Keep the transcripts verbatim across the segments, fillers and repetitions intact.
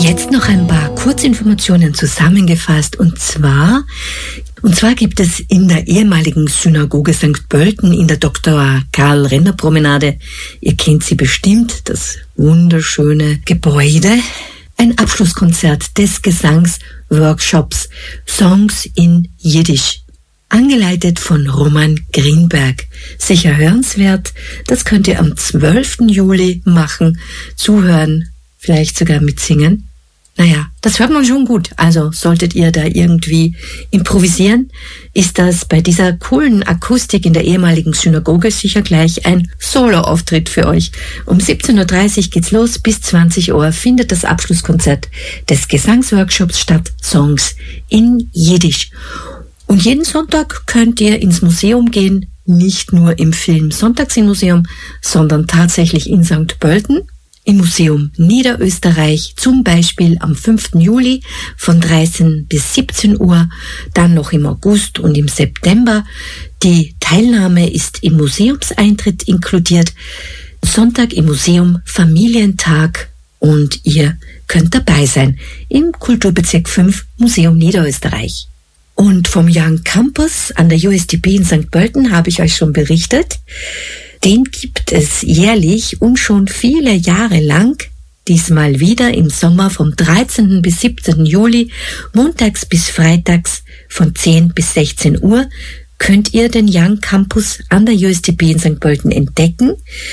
Jetzt noch ein paar Kurzinformationen zusammengefasst. Und zwar, und zwar gibt es in der ehemaligen Synagoge Sankt Pölten in der Doktor Karl Renner Promenade, ihr kennt sie bestimmt, das wunderschöne Gebäude, ein Abschlusskonzert des Gesangsworkshops Songs in Jiddisch, angeleitet von Roman Greenberg. Sicher hörenswert, das könnt ihr am zwölften Juli machen, zuhören, vielleicht sogar mitsingen. Naja, das hört man schon gut. Also solltet ihr da irgendwie improvisieren, ist das bei dieser coolen Akustik in der ehemaligen Synagoge sicher gleich ein Solo-Auftritt für euch. Um siebzehn Uhr dreißig geht's los, bis zwanzig Uhr findet das Abschlusskonzert des Gesangsworkshops statt, Songs in Jiddisch. Und jeden Sonntag könnt ihr ins Museum gehen, nicht nur im Film Sonntags im Museum, sondern tatsächlich in Sankt Pölten. Im Museum Niederösterreich, zum Beispiel am fünften Juli von dreizehn bis siebzehn Uhr, dann noch im August und im September. Die Teilnahme ist im Museumseintritt inkludiert. Sonntag im Museum Familientag und ihr könnt dabei sein im Kulturbezirk fünf Museum Niederösterreich. Und vom Young Campus an der U S T B in Sankt Pölten habe ich euch schon berichtet. Den gibt es jährlich und schon viele Jahre lang, diesmal wieder im Sommer vom dreizehnten bis siebzehnten Juli, montags bis freitags von zehn bis sechzehn Uhr, könnt ihr den Young Campus an der U S T B in Sankt Pölten entdecken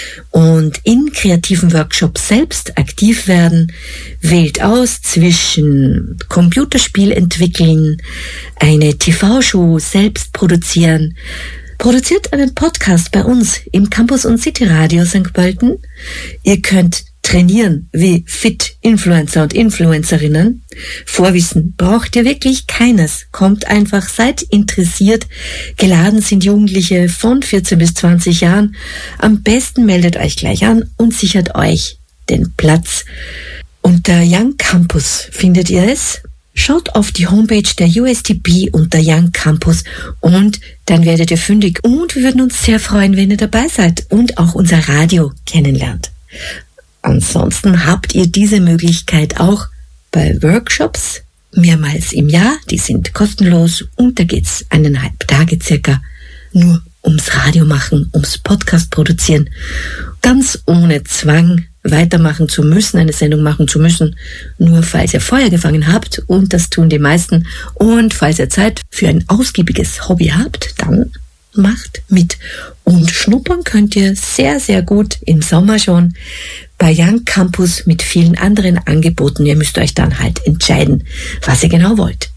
und in kreativen Workshops selbst aktiv werden. Wählt aus zwischen Computerspiel entwickeln, eine T V-Show selbst produzieren, produziert einen Podcast bei uns im Campus und City Radio Sankt Pölten. Ihr könnt trainieren wie fit Influencer und Influencerinnen. Vorwissen braucht ihr wirklich keines. Kommt einfach, seid interessiert. Geladen sind Jugendliche von vierzehn bis zwanzig Jahren. Am besten meldet euch gleich an und sichert euch den Platz. Unter Young Campus findet ihr es. Schaut auf die Homepage der U S T B unter Young Campus und dann werdet ihr fündig. Und wir würden uns sehr freuen, wenn ihr dabei seid und auch unser Radio kennenlernt. Ansonsten habt ihr diese Möglichkeit auch bei Workshops mehrmals im Jahr. Die sind kostenlos und da geht's eineinhalb Tage circa nur ums Radio machen, ums Podcast produzieren. Ganz ohne Zwang weitermachen zu müssen, eine Sendung machen zu müssen, nur falls ihr Feuer gefangen habt, und das tun die meisten, und falls ihr Zeit für ein ausgiebiges Hobby habt, dann macht mit. Und schnuppern könnt ihr sehr, sehr gut im Sommer schon bei Young Campus mit vielen anderen Angeboten. Ihr müsst euch dann halt entscheiden, was ihr genau wollt.